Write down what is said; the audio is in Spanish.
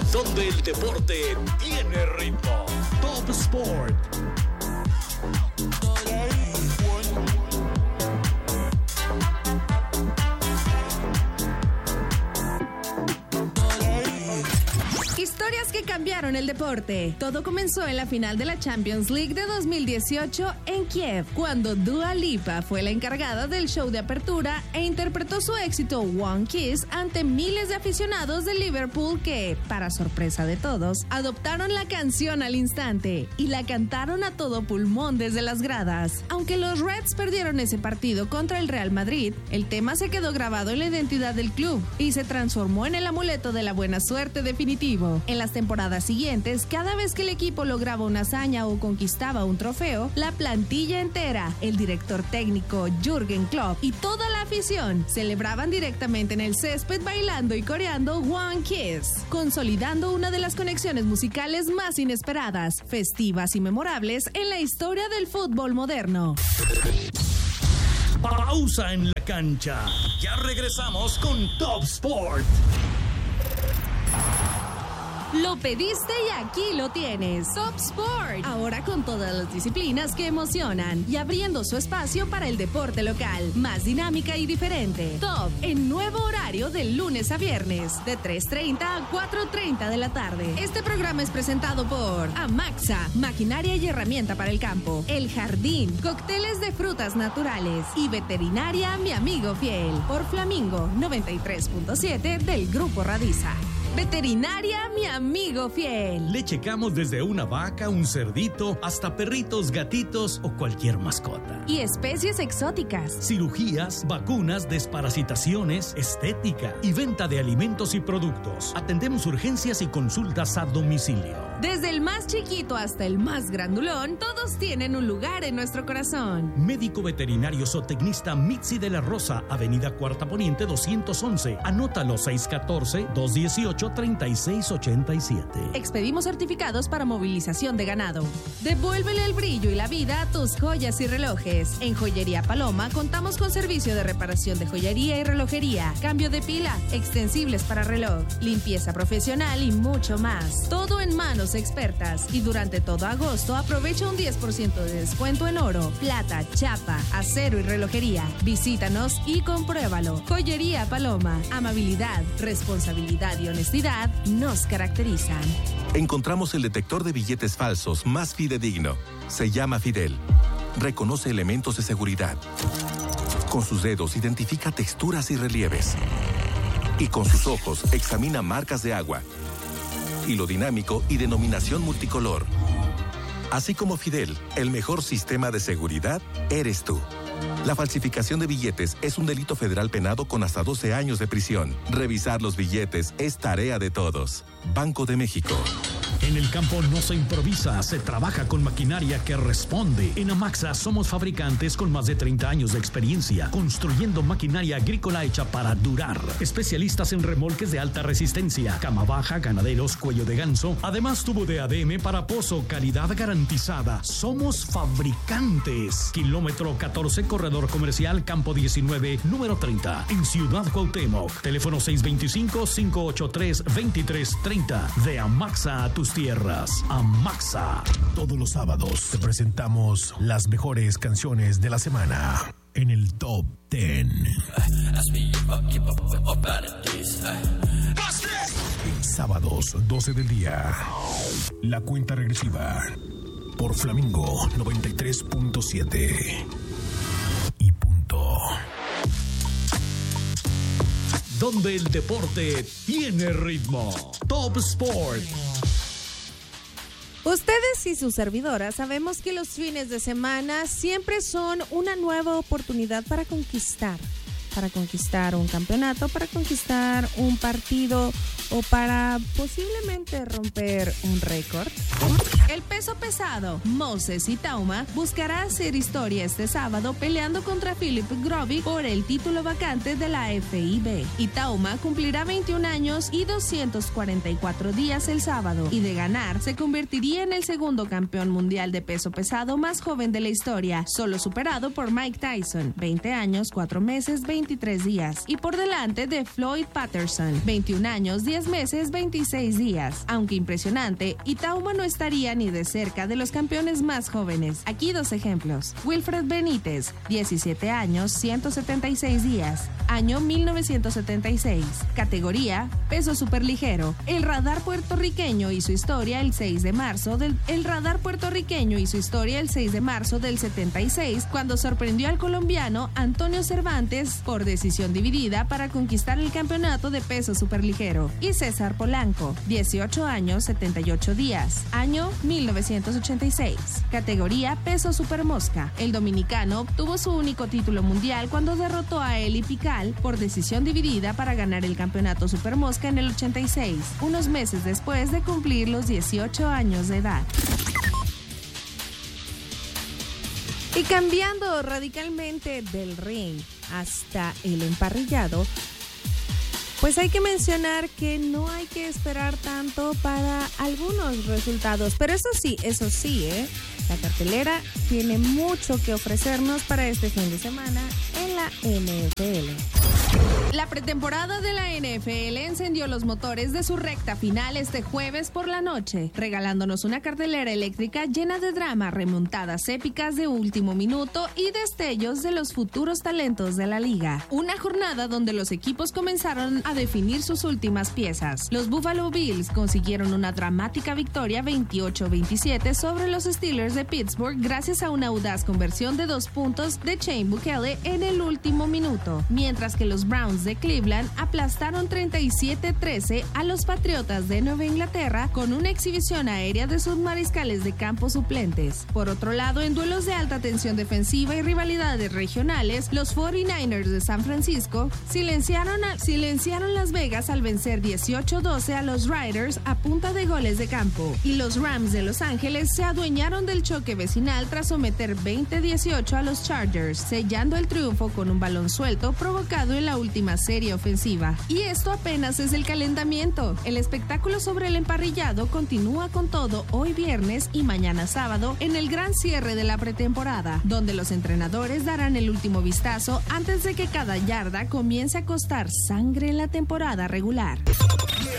donde el deporte tiene ritmo. Top Sport. Historias que cambiaron el deporte. Todo comenzó en la final de la Champions League de 2018 en Kiev, cuando Dua Lipa fue la encargada del show de apertura e interpretó su éxito One Kiss ante miles de aficionados de Liverpool que, para sorpresa de todos, adoptaron la canción al instante y la cantaron a todo pulmón desde las gradas. Aunque los Reds perdieron ese partido contra el Real Madrid, el tema se quedó grabado en la identidad del club y se transformó en el amuleto de la buena suerte definitivo. En las temporadas siguientes, cada vez que el equipo lograba una hazaña o conquistaba un trofeo, la plantilla entera, el director técnico Jürgen Klopp y toda la afición celebraban directamente en el césped bailando y coreando One Kiss, consolidando una de las conexiones musicales más inesperadas, festivas y memorables en la historia del fútbol moderno. Pausa en la cancha. Ya regresamos con Top Sport. Lo pediste y aquí lo tienes. Top Sport. Ahora con todas las disciplinas que emocionan y abriendo su espacio para el deporte local. Más dinámica y diferente. Top en nuevo horario de lunes a viernes de 3:30 a 4:30 de la tarde. Este programa es presentado por Amaxa, maquinaria y herramienta para el campo. El Jardín, cócteles de frutas naturales. Y Veterinaria Mi Amigo Fiel. Por Flamingo 93.7 del Grupo Radiza. Veterinaria Mi Amigo Fiel. Le checamos desde una vaca, un cerdito, hasta perritos, gatitos o cualquier mascota. Y especies exóticas. Cirugías, vacunas, desparasitaciones, estética y venta de alimentos y productos. Atendemos urgencias y consultas a domicilio. Desde el más chiquito hasta el más grandulón, todos tienen un lugar en nuestro corazón. Médico veterinario zootecnista Mitzi de la Rosa, Avenida Cuarta Poniente 211. Anótalo 614-218-3687. Expedimos certificados para movilización de ganado. Devuélvele el brillo y la vida a tus joyas y relojes. En Joyería Paloma contamos con servicio de reparación de joyería y relojería, cambio de pila, extensibles para reloj, limpieza profesional y mucho más. Todo en manos expertas. Y durante todo agosto aprovecha un 10% de descuento en oro, plata, chapa, acero y relojería. Visítanos y compruébalo. Joyería Paloma. Amabilidad, responsabilidad y honestidad nos caracterizan. Encontramos el detector de billetes falsos más fidedigno. Se llama Fidel. Reconoce elementos de seguridad. Con sus dedos identifica texturas y relieves. Y con sus ojos examina marcas de agua, hilo dinámico y denominación multicolor. Así como Fidel, el mejor sistema de seguridad eres tú. La falsificación de billetes es un delito federal penado con hasta 12 años de prisión. Revisar los billetes es tarea de todos. Banco de México. En el campo no se improvisa, se trabaja con maquinaria que responde. En Amaxa somos fabricantes con más de 30 años de experiencia, construyendo maquinaria agrícola hecha para durar. Especialistas en remolques de alta resistencia, cama baja, ganaderos, cuello de ganso. Además, tubo de ADM para pozo, calidad garantizada. Somos fabricantes. Kilómetro 14, corredor comercial, campo 19, número 30, en Ciudad Cuauhtémoc. Teléfono 625-583-2330. De Amaxa a tus tierras. Amaxa. Todos los sábados te presentamos las mejores canciones de la semana en el Top 10. Sábados, 12 del día. La cuenta regresiva por Flamingo 93.7. Y punto. Donde el deporte tiene ritmo. Top Sport. Ustedes y su servidora sabemos que los fines de semana siempre son una nueva oportunidad para conquistar un campeonato, para conquistar un partido o para posiblemente romper un récord. El peso pesado, Moses Itauma, buscará hacer historia este sábado peleando contra Filip Grovig por el título vacante de la FIB. Itauma cumplirá 21 años y 244 días el sábado, y de ganar se convertiría en el segundo campeón mundial de peso pesado más joven de la historia, solo superado por Mike Tyson, 20 años, 4 meses, 20 23 días y por delante de Floyd Patterson, 21 años, 10 meses, 26 días. Aunque impresionante, Itauma no estaría ni de cerca de los campeones más jóvenes. Aquí 2 ejemplos. Wilfred Benítez, 17 años, 176 días. Año 1976. Categoría peso superligero. El radar puertorriqueño hizo historia el 6 de marzo del 76 cuando sorprendió al colombiano Antonio Cervantes por decisión dividida para conquistar el campeonato de peso superligero. Y César Polanco, 18 años, 78 días. Año 1986. Categoría peso supermosca. El dominicano obtuvo su único título mundial cuando derrotó a Eli Pical por decisión dividida para ganar el campeonato supermosca en el 86, unos meses después de cumplir los 18 años de edad. Y cambiando radicalmente del ring hasta el emparrillado, pues hay que mencionar que no hay que esperar tanto para algunos resultados, pero eso sí, la cartelera tiene mucho que ofrecernos para este fin de semana en la NFL. La pretemporada de la NFL encendió los motores de su recta final este jueves por la noche, regalándonos una cartelera eléctrica llena de drama, remontadas épicas de último minuto y destellos de los futuros talentos de la liga. Una jornada donde los equipos comenzaron a definir sus últimas piezas. Los Buffalo Bills consiguieron una dramática victoria 28-27 sobre los Steelers de Pittsburgh gracias a una audaz conversión de 2 puntos de Shane Bukele en el último minuto, mientras que los Browns de Cleveland aplastaron 37-13 a los Patriotas de Nueva Inglaterra con una exhibición aérea de sus mariscales de campo suplentes. Por otro lado, en duelos de alta tensión defensiva y rivalidades regionales, los 49ers de San Francisco silenciaron Las Vegas al vencer 18-12 a los Raiders a punta de goles de campo, y los Rams de Los Ángeles se adueñaron del choque vecinal tras someter 20-18 a los Chargers, sellando el triunfo con un balón suelto provocado en la última serie ofensiva. Y esto apenas es el calentamiento. El espectáculo sobre el emparrillado continúa con todo hoy viernes y mañana sábado en el gran cierre de la pretemporada, donde los entrenadores darán el último vistazo antes de que cada yarda comience a costar sangre en la temporada regular.